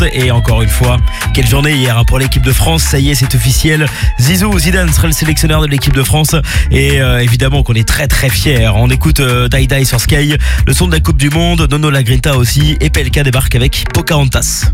Et encore une fois, quelle journée hier pour l'équipe de France. Ça y est, c'est officiel. Zizou, Zidane sera le sélectionneur de l'équipe de France. Et évidemment qu'on est très très fiers. On écoute Die Die sur Sky, le son de la Coupe du Monde. Nono La Grinta aussi. Et PLK débarque avec Pocahontas.